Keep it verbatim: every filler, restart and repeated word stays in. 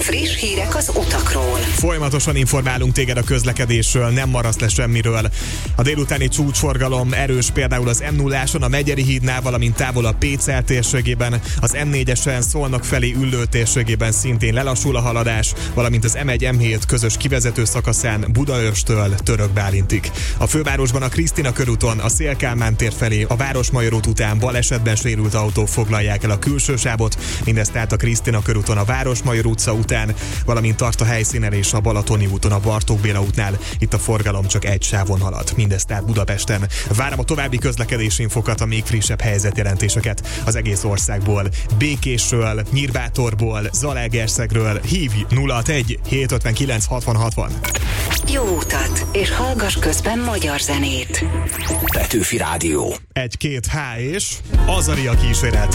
Friss hírek az utakról. Folyamatosan informálunk téged a közlekedésről, nem maradsz le semmiről. A délutáni csúcsforgalom erős például az em nulláson, a Megyeri hídnál, valamint távol a Pécel térségében, az em négyesen Szolnok felé Üllő térségében szintén lelassul a haladás, valamint az em egy em hét közös kivezető szakaszán Budaörstől Török Bálintig. A fővárosban a Krisztina körúton, a Széll-Kálmán tér felé, a Városmajor út után balesetben sérült autók foglalják el a külső sávot, mindezt tehát a Krisztina körúton a Városmajor utca után, valamint tart a helyszínen és a Balatoni úton a Bartók Béla útnál. Itt a forgalom csak egy sávon halad. Mindezt tehát Budapesten. Várom a további közlekedési infokat, a még frissebb helyzetjelentéseket az egész országból. Békésről, Nyírbátorból, Zalaegerszegről. Hívj nulla hatvanegy hétszázötvenkilenc hatvan hatvan. Jó utat, és hallgass közben magyar zenét. Petőfi Rádió. Egy-két H és Azaria kíséret.